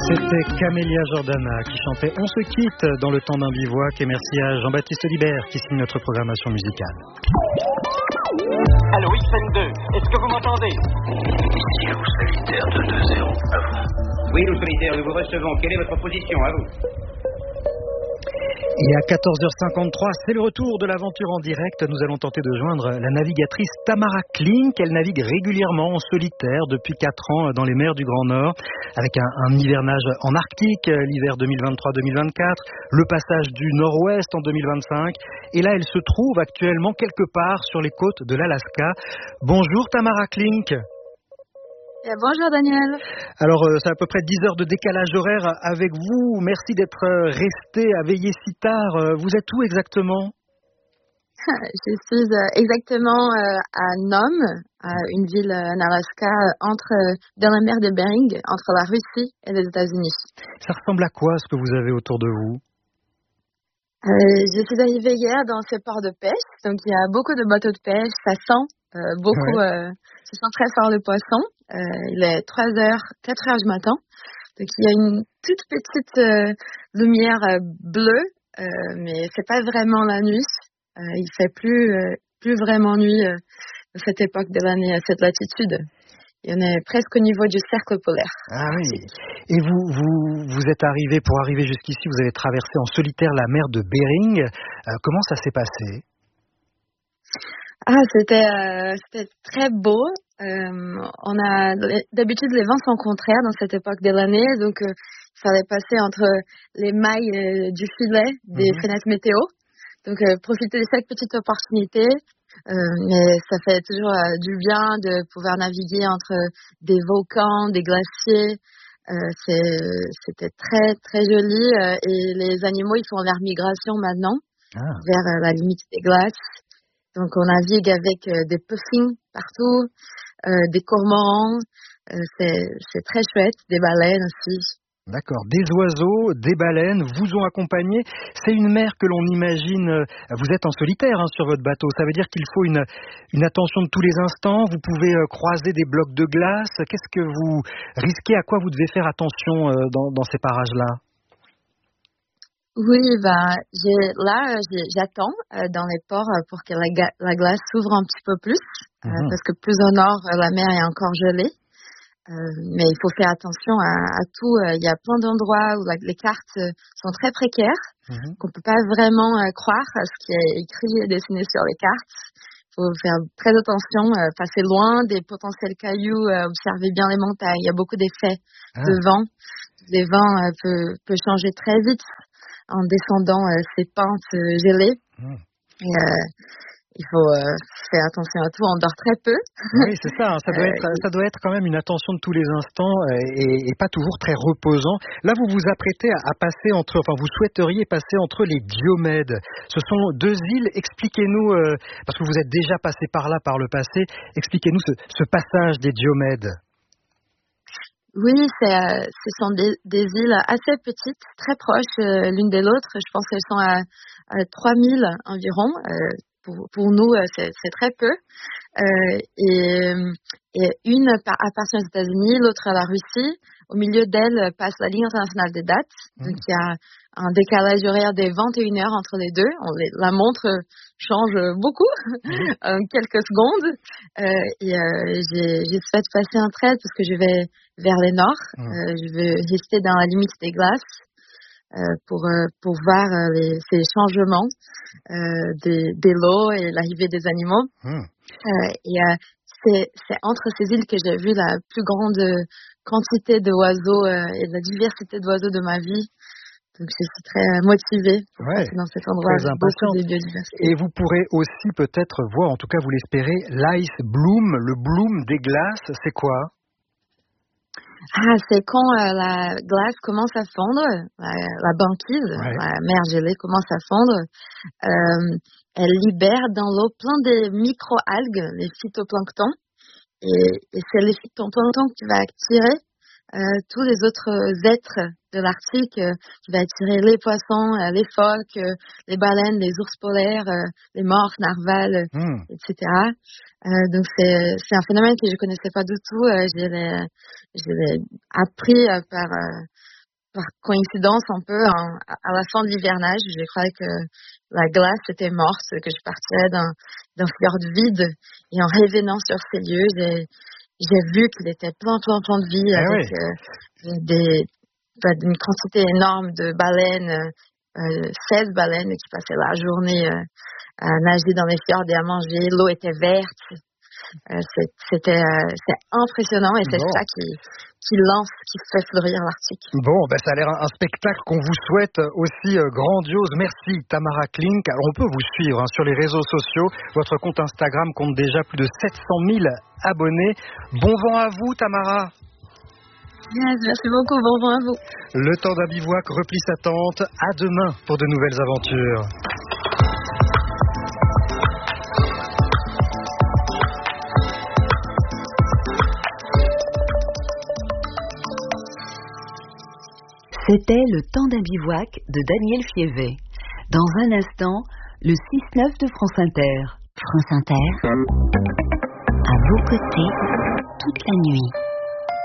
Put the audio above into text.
C'était Camélia Jordana qui chantait On se quitte dans le temps d'un bivouac, et merci à Jean-Baptiste Libert qui signe notre programmation musicale. Allô, XN2, est-ce que vous m'entendez? Ici Loup Solitaire 220, à vous. Oui, Loup Solitaire, nous vous recevons. Quelle est votre position, à vous? Et à 14h53, c'est le retour de l'aventure en direct. Nous allons tenter de joindre la navigatrice Tamara Klink. Elle navigue régulièrement en solitaire depuis 4 ans dans les mers du Grand Nord, avec un hivernage en Arctique, l'hiver 2023-2024, le passage du Nord-Ouest en 2025. Et là, elle se trouve actuellement quelque part sur les côtes de l'Alaska. Bonjour Tamara Klink. Bonjour Daniel. Alors, c'est à peu près 10 heures de décalage horaire avec vous. Merci d'être resté à veiller si tard. Vous êtes où exactement? Je suis exactement à Nome, une ville en Alaska, dans la mer de Bering, entre la Russie et les États-Unis. Ça ressemble à quoi ce que vous avez autour de vous? Je suis arrivée hier dans ce port de pêche, donc il y a beaucoup de bateaux de pêche, ça sent beaucoup, ça sent très fort le poisson. Il est 4 heures du matin, donc il y a une toute petite lumière bleue, mais c'est pas vraiment la nuit. Il fait plus vraiment nuit à cette époque de l'année, à cette latitude. Et on est presque au niveau du cercle polaire. Ah oui. Et vous êtes arrivé, pour arriver jusqu'ici, vous avez traversé en solitaire la mer de Bering. Comment ça s'est passé? C'était très beau. On a d'habitude les vents sont contraires dans cette époque de l'année, donc il fallait passer entre les mailles du filet des fenêtres météo. Donc profiter de cette petite opportunité. Mais ça fait toujours du bien de pouvoir naviguer entre des volcans, des glaciers. C'était très très joli et les animaux ils font leur migration maintenant vers la limite des glaces. Donc on navigue avec des puffins partout, des cormorans. C'est très chouette, des baleines aussi. D'accord. Des oiseaux, des baleines vous ont accompagné. C'est une mer que l'on imagine. Vous êtes en solitaire sur votre bateau. Ça veut dire qu'il faut une attention de tous les instants. Vous pouvez croiser des blocs de glace. Qu'est-ce que vous risquez? À quoi vous devez faire attention dans ces parages-là? Oui, j'attends dans les ports pour que la glace s'ouvre un petit peu plus, parce que plus au nord, la mer est encore gelée. Mais il faut faire attention à tout. Il y a plein d'endroits où les cartes sont très précaires, qu'on peut pas vraiment croire à ce qui est écrit et dessiné sur les cartes. Il faut faire très attention, passer loin des potentiels cailloux, observer bien les montagnes. Il y a beaucoup d'effets de vent. Les vents peuvent changer très vite en descendant ces pentes gelées. Et, il faut faire attention à tout, on dort très peu. Oui, c'est ça, ça doit être quand même une attention de tous les instants et pas toujours très reposant. Là, vous vous apprêtez à passer vous souhaiteriez passer entre les Diomèdes. Ce sont 2 îles, expliquez-nous, parce que vous êtes déjà passé par là par le passé, expliquez-nous ce passage des Diomèdes. Oui, ce sont des îles assez petites, très proches l'une de l'autre. Je pense qu'elles sont à 3000 environ. Pour nous, c'est très peu. Et une appartient aux États-Unis, l'autre à la Russie. Au milieu d'elle passe la ligne internationale des dates. Donc il y a un décalage horaire de 21 heures entre les deux. La montre change beaucoup en quelques secondes. J'ai souhaite passer un trait parce que je vais vers le nord. Je veux rester dans la limite des glaces. Pour voir ces changements de l'eau et l'arrivée des animaux. C'est entre ces îles que j'ai vu la plus grande quantité d'oiseaux et la diversité d'oiseaux de ma vie. Donc je suis très motivée pour passer dans cet endroit avec beaucoup de biodiversité. Et vous pourrez aussi peut-être voir, en tout cas vous l'espérez, l'ice bloom, le bloom des glaces, c'est quoi? C'est quand la glace commence à fondre, la banquise, la mer gelée commence à fondre. Elle libère dans l'eau plein de micro-algues, les phytoplanctons. Et c'est les phytoplanctons qui va attirer tous les autres êtres de l'Arctique, qui va attirer les poissons, les phoques, les baleines, les ours polaires, les morses, narvals, etc. Donc c'est un phénomène que je connaissais pas du tout. Je l'ai appris par coïncidence un peu, à la fin de l'hivernage, je croyais que la glace était morte, que je partirais d'un fjord vide. Et en revenant sur ces lieux, j'ai vu qu'il était plein de vie avec une quantité énorme de baleines, 16 baleines qui passaient la journée à nager dans les fjords et à manger. L'eau était verte. C'est impressionnant et c'est ça qui fait fleurir l'Arctique. Bon, ça a l'air un spectacle qu'on vous souhaite aussi grandiose. Merci Tamara Klink. Alors on peut vous suivre sur les réseaux sociaux. Votre compte Instagram compte déjà plus de 700 000 abonnés. Bon vent à vous Tamara. Yes, merci beaucoup, bon vent à vous. Le temps d'un bivouac replie sa tente. À demain pour de nouvelles aventures. C'était le temps d'un bivouac de Daniel Fievet. Dans un instant, le 6-9 de France Inter. France Inter, à vos côtés, toute la nuit.